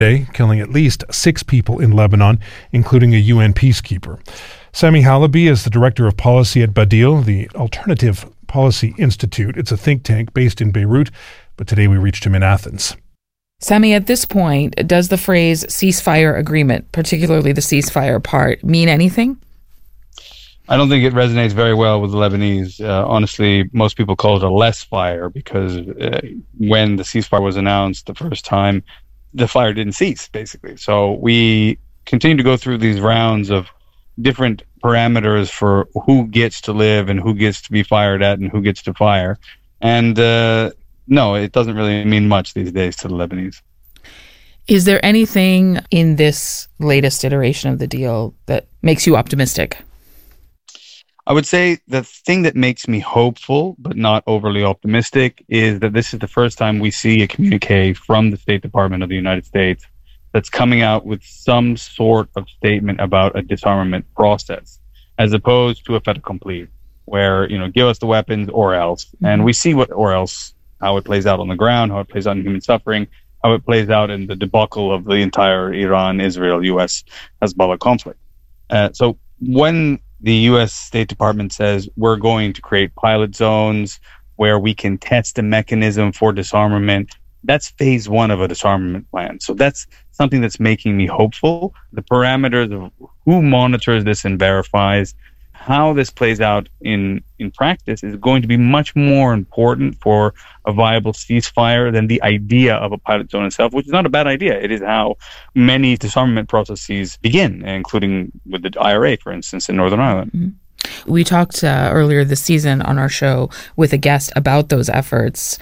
today, killing at least 6 people in Lebanon, including a UN peacekeeper. Sami Halabi is the director of policy at Badil, the Alternative Policy Institute. It's a think tank based in Beirut, but today we reached him in Athens. Sami, at this point, does the phrase ceasefire agreement, particularly the ceasefire part, mean anything? I don't think it resonates very well with the Lebanese. Honestly, most people call it a less fire because when the ceasefire was announced the first time, the fire didn't cease, basically. So we continue to go through these rounds of different parameters for who gets to live and who gets to be fired at and who gets to fire. And no, it doesn't really mean much these days to the Lebanese. Is there anything in this latest iteration of the deal that makes you optimistic? I would say the thing that makes me hopeful, but not overly optimistic, is that this is the first time we see a communique from the State Department of the United States that's coming out with some sort of statement about a disarmament process, as opposed to a fait accompli, where, give us the weapons or else. And we see how it plays out on the ground, how it plays out in human suffering, how it plays out in the debacle of the entire Iran, Israel, U.S. Hezbollah conflict. So when the U.S. State Department says we're going to create pilot zones where we can test a mechanism for disarmament, that's phase one of a disarmament plan. So that's something that's making me hopeful. The parameters of who monitors this and verifies how this plays out in practice is going to be much more important for a viable ceasefire than the idea of a pilot zone itself, which is not a bad idea. It is how many disarmament processes begin, including with the IRA, for instance, in Northern Ireland. Mm-hmm. We talked earlier this season on our show with a guest about those efforts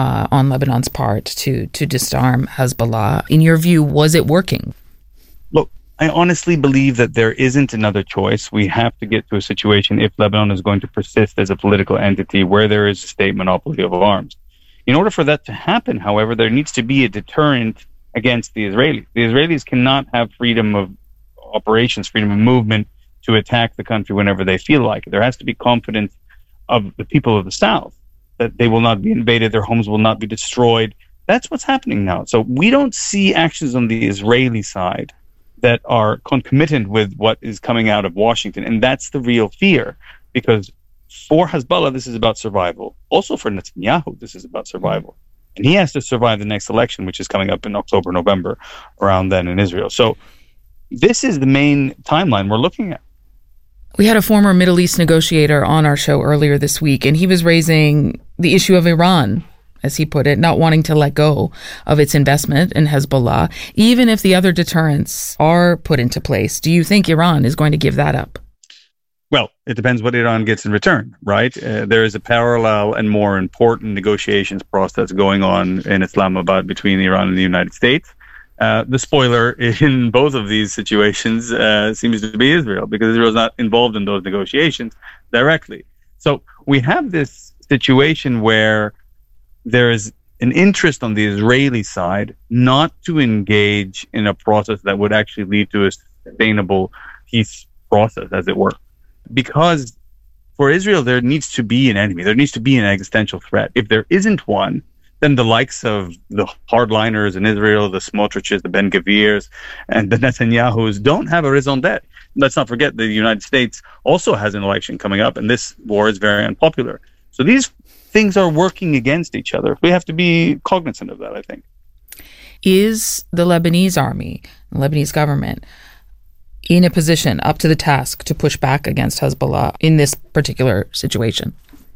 on Lebanon's part to disarm Hezbollah. In your view, was it working? Look, I honestly believe that there isn't another choice. We have to get to a situation, if Lebanon is going to persist as a political entity, where there is a state monopoly of arms. In order for that to happen, however, there needs to be a deterrent against the Israelis. The Israelis cannot have freedom of operations, freedom of movement to attack the country whenever they feel like it. There has to be confidence of the people of the South that they will not be invaded, their homes will not be destroyed. That's what's happening now. So we don't see actions on the Israeli side that are concomitant with what is coming out of Washington. And that's the real fear, because for Hezbollah, this is about survival. Also for Netanyahu, this is about survival. And he has to survive the next election, which is coming up in October, November, around then in Israel. So this is the main timeline we're looking at. We had a former Middle East negotiator on our show earlier this week, and he was raising the issue of Iran, as he put it, not wanting to let go of its investment in Hezbollah, even if the other deterrents are put into place. Do you think Iran is going to give that up? Well, it depends what Iran gets in return, right? There is a parallel and more important negotiations process going on in Islamabad between Iran and the United States. The spoiler in both of these situations seems to be Israel, because Israel is not involved in those negotiations directly. So we have this situation where there is an interest on the Israeli side not to engage in a process that would actually lead to a sustainable peace process, as it were. Because for Israel, there needs to be an enemy. There needs to be an existential threat. If there isn't one, then the likes of the hardliners in Israel, the Smotriches, the Ben-Gvirs, and the Netanyahus don't have a raison d'etre. Let's not forget the United States also has an election coming up, and this war is very unpopular. So these things are working against each other. We have to be cognizant of that, I think. Is the Lebanese army, the Lebanese government, in a position up to the task to push back against Hezbollah in this particular situation?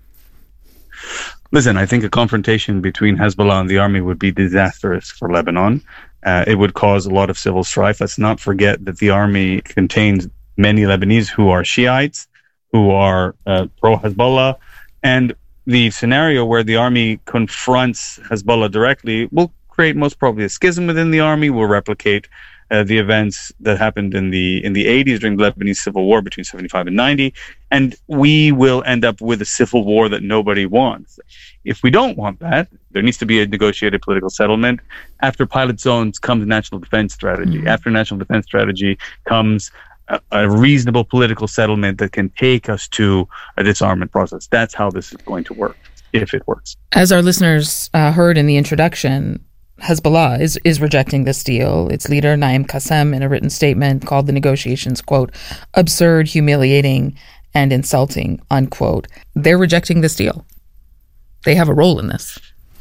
Listen, I think a confrontation between Hezbollah and the army would be disastrous for Lebanon. It would cause a lot of civil strife. Let's not forget that the army contains many Lebanese who are Shiites, who are pro-Hezbollah, and the scenario where the army confronts Hezbollah directly will create most probably a schism within the army, will replicate the events that happened in the 80s during the Lebanese civil war between 75 and 90, and we will end up with a civil war that nobody wants. If we don't want that, there needs to be a negotiated political settlement. After pilot zones comes national defense strategy. Mm-hmm. After national defense strategy comes a reasonable political settlement that can take us to a disarmament process. That's how this is going to work, if it works. As our listeners heard in the introduction, Hezbollah is rejecting this deal. Its leader, Naim Qassem, in a written statement, called the negotiations, quote, absurd, humiliating, and insulting, unquote. They're rejecting this deal. They have a role in this.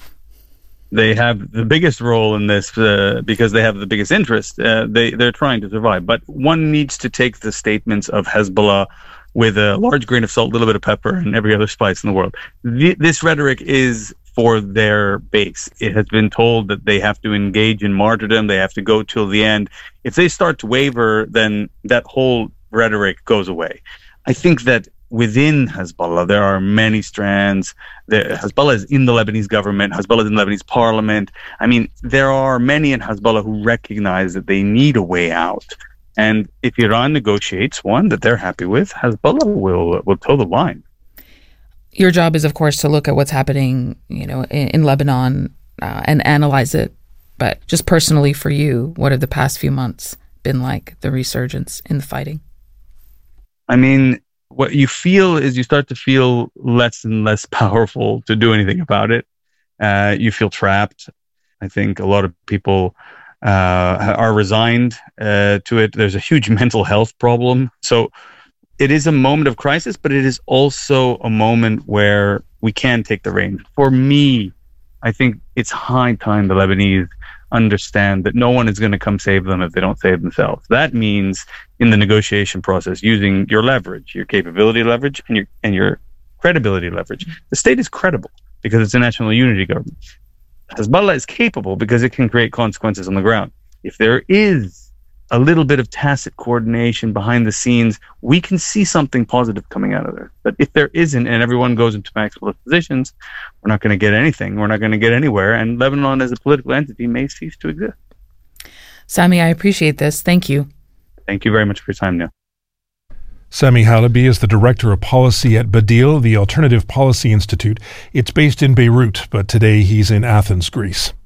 They have the biggest role in this because they have the biggest interest. They're trying to survive. But one needs to take the statements of Hezbollah with a large grain of salt, a little bit of pepper, and every other spice in the world. This rhetoric is for their base. It has been told that they have to engage in martyrdom. They have to go till the end. If they start to waver, then that whole rhetoric goes away. I think that within Hezbollah, there are many strands. Hezbollah is in the Lebanese government. Hezbollah is in the Lebanese parliament. I mean, there are many in Hezbollah who recognize that they need a way out. And if Iran negotiates one that they're happy with, Hezbollah will toe the line. Your job is, of course, to look at what's happening, in Lebanon and analyze it. But just personally for you, what have the past few months been like, the resurgence in the fighting? I mean, what you feel is you start to feel less and less powerful to do anything about it. You feel trapped. I think a lot of people are resigned to it. There's a huge mental health problem. So it is a moment of crisis, but it is also a moment where we can take the reins. For me, I think it's high time the Lebanese understand that no one is going to come save them if they don't save themselves. That means in the negotiation process, using your leverage, your capability leverage, and your credibility leverage. The state is credible because it's a national unity government. Hezbollah is capable because it can create consequences on the ground. If there is a little bit of tacit coordination behind the scenes, we can see something positive coming out of there. But if there isn't and everyone goes into maximalist positions, we're not going to get anything. We're not going to get anywhere. And Lebanon as a political entity may cease to exist. Sami, I appreciate this. Thank you. Thank you very much for your time, Neil. Sami Halabi is the Director of Policy at Badil, the Alternative Policy Institute. It's based in Beirut, but today he's in Athens, Greece.